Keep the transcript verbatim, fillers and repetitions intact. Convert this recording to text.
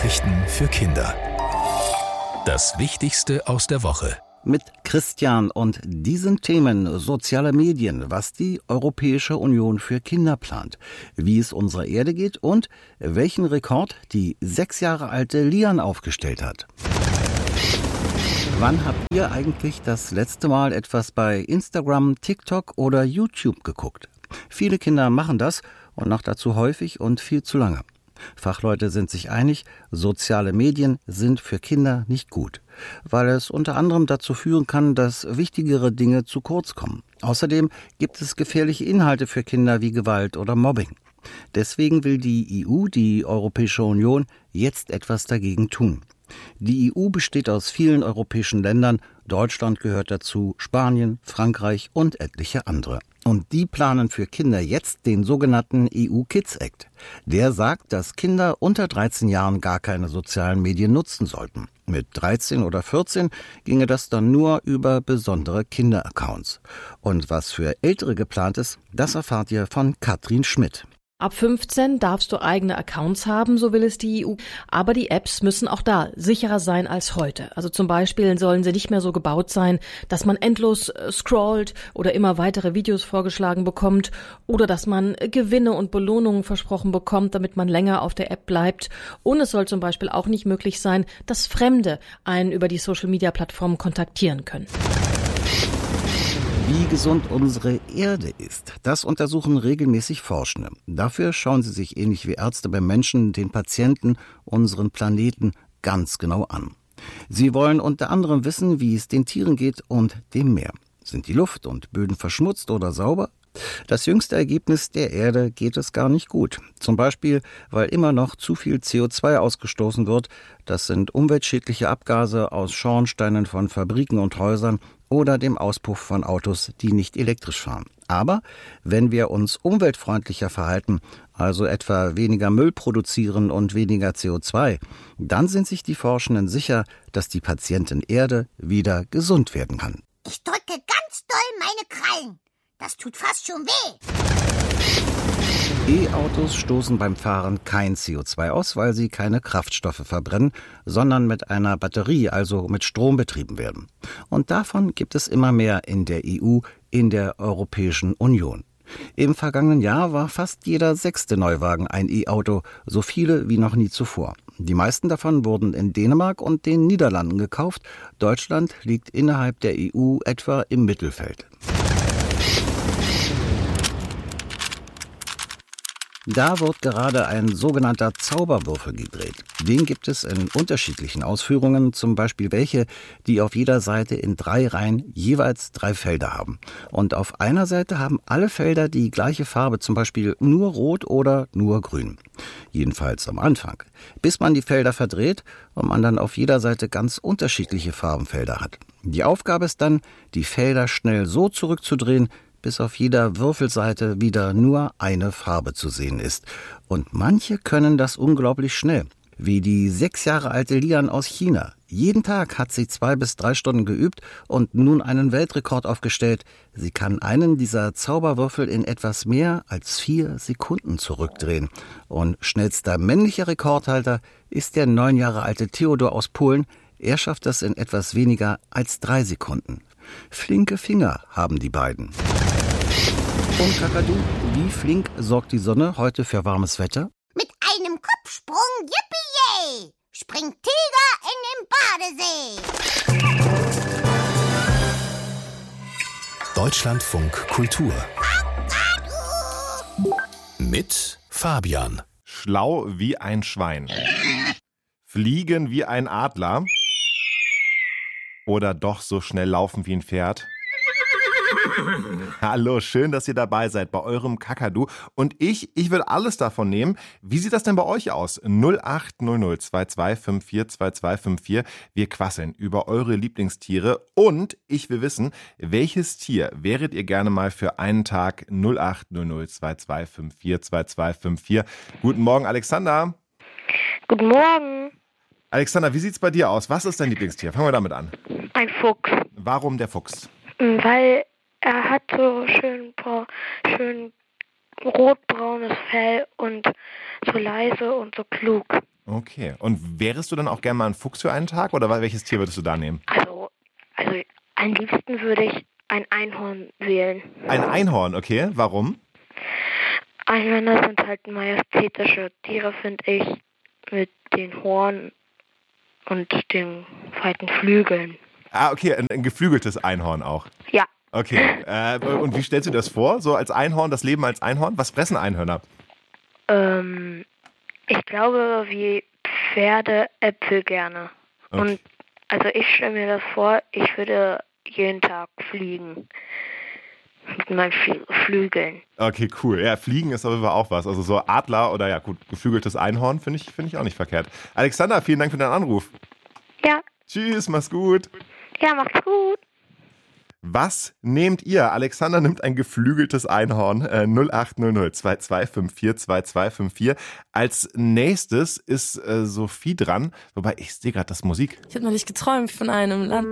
Nachrichten für Kinder. Das Wichtigste aus der Woche. Mit Christian und diesen Themen soziale Medien, was die Europäische Union für Kinder plant, wie es unserer Erde geht und welchen Rekord die sechs Jahre alte Lian aufgestellt hat. Wann habt ihr eigentlich das letzte Mal etwas bei Instagram, TikTok oder YouTube geguckt? Viele Kinder machen das und noch dazu häufig und viel zu lange. Fachleute sind sich einig, soziale Medien sind für Kinder nicht gut, weil es unter anderem dazu führen kann, dass wichtigere Dinge zu kurz kommen. Außerdem gibt es gefährliche Inhalte für Kinder wie Gewalt oder Mobbing. Deswegen will die E U, die Europäische Union, jetzt etwas dagegen tun. Die E U besteht aus vielen europäischen Ländern, Deutschland gehört dazu, Spanien, Frankreich und etliche andere. Und die planen für Kinder jetzt den sogenannten E U Kids Act. Der sagt, dass Kinder unter dreizehn Jahren gar keine sozialen Medien nutzen sollten. Mit dreizehn oder vierzehn ginge das dann nur über besondere Kinderaccounts. Und was für Ältere geplant ist, das erfahrt ihr von Katrin Schmidt. Ab fünfzehn darfst du eigene Accounts haben, so will es die E U. Aber die Apps müssen auch da sicherer sein als heute. Also zum Beispiel sollen sie nicht mehr so gebaut sein, dass man endlos scrollt oder immer weitere Videos vorgeschlagen bekommt oder dass man Gewinne und Belohnungen versprochen bekommt, damit man länger auf der App bleibt. Und es soll zum Beispiel auch nicht möglich sein, dass Fremde einen über die Social-Media-Plattformen kontaktieren können. Wie gesund unsere Erde ist, das untersuchen regelmäßig Forschende. Dafür schauen sie sich ähnlich wie Ärzte beim Menschen, den Patienten, unseren Planeten ganz genau an. Sie wollen unter anderem wissen, wie es den Tieren geht und dem Meer. Sind die Luft und Böden verschmutzt oder sauber? Das jüngste Ergebnis: der Erde geht es gar nicht gut. Zum Beispiel, weil immer noch zu viel C O zwei ausgestoßen wird. Das sind umweltschädliche Abgase aus Schornsteinen von Fabriken und Häusern oder dem Auspuff von Autos, die nicht elektrisch fahren. Aber wenn wir uns umweltfreundlicher verhalten, also etwa weniger Müll produzieren und weniger C O zwei, dann sind sich die Forschenden sicher, dass die Patientin Erde wieder gesund werden kann. Ich drücke ganz doll meine Krallen. Das tut fast schon weh. E-Autos stoßen beim Fahren kein C O zwei aus, weil sie keine Kraftstoffe verbrennen, sondern mit einer Batterie, also mit Strom betrieben werden. Und davon gibt es immer mehr in der E U, in der Europäischen Union. Im vergangenen Jahr war fast jeder sechste Neuwagen ein E-Auto, so viele wie noch nie zuvor. Die meisten davon wurden in Dänemark und den Niederlanden gekauft. Deutschland liegt innerhalb der E U etwa im Mittelfeld. Da wird gerade ein sogenannter Zauberwürfel gedreht. Den gibt es in unterschiedlichen Ausführungen, zum Beispiel welche, die auf jeder Seite in drei Reihen jeweils drei Felder haben. Und auf einer Seite haben alle Felder die gleiche Farbe, zum Beispiel nur rot oder nur grün. Jedenfalls am Anfang. Bis man die Felder verdreht und man dann auf jeder Seite ganz unterschiedliche Farbenfelder hat. Die Aufgabe ist dann, die Felder schnell so zurückzudrehen, bis auf jeder Würfelseite wieder nur eine Farbe zu sehen ist. Und manche können das unglaublich schnell, wie die sechs Jahre alte Lian aus China. Jeden Tag hat sie zwei bis drei Stunden geübt und nun einen Weltrekord aufgestellt. Sie kann einen dieser Zauberwürfel in etwas mehr als vier Sekunden zurückdrehen. Und schnellster männlicher Rekordhalter ist der neun Jahre alte Theodor aus Polen. Er schafft das in etwas weniger als drei Sekunden. Flinke Finger haben die beiden. Und Kakadu, wie flink sorgt die Sonne heute für warmes Wetter? Mit einem Kopfsprung, yippie-yay, springt Tiger in den Badesee. Deutschlandfunk Kultur. Mit Fabian. Schlau wie ein Schwein. Fliegen wie ein Adler. Oder doch so schnell laufen wie ein Pferd? Hallo, schön, dass ihr dabei seid bei eurem Kakadu. Und ich, ich will alles davon nehmen. Wie sieht das denn bei euch aus? null acht null null zwei zwei fünf vier zwei zwei fünf vier. Wir quasseln über eure Lieblingstiere. Und ich will wissen, welches Tier wäret ihr gerne mal für einen Tag? null acht null null zwei zwei fünf vier zwei zwei fünf vier. Guten Morgen, Alexander. Guten Morgen. Alexander, wie sieht's bei dir aus? Was ist dein Lieblingstier? Fangen wir damit an. Ein Fuchs. Warum der Fuchs? Weil er hat so schön, schön rotbraunes Fell und so leise und so klug. Okay. Und wärest du dann auch gerne mal ein Fuchs für einen Tag oder welches Tier würdest du da nehmen? Also, also am liebsten würde ich ein Einhorn wählen. Ein Einhorn, okay. Warum? Einhörner sind halt majestätische Tiere, finde ich, mit den Horn und den weiten Flügeln. Ah, okay, ein, ein geflügeltes Einhorn auch. Ja, Okay. Äh, und wie stellst du dir das vor? So als Einhorn, das Leben als Einhorn? Was fressen Einhörner? ähm, ich glaube, wie Pferde Äpfel gerne. Okay. Und also ich stelle mir das vor, ich würde jeden Tag fliegen. Mit meinen Fl- Flügeln. Okay, cool. Ja, Fliegen ist aber auch was. Also so Adler oder ja gut, geflügeltes Einhorn finde ich, finde ich auch nicht verkehrt. Alexander, vielen Dank für deinen Anruf. Ja, Tschüss, mach's gut. ja, macht's gut. Was nehmt ihr? Alexander nimmt ein geflügeltes Einhorn. Äh, null acht null null zwei zwei fünf vier zwei zwei fünf vier. Als nächstes ist äh, Sophie dran. Wobei, ich sehe gerade das Musik. Ich habe neulich geträumt von einem Land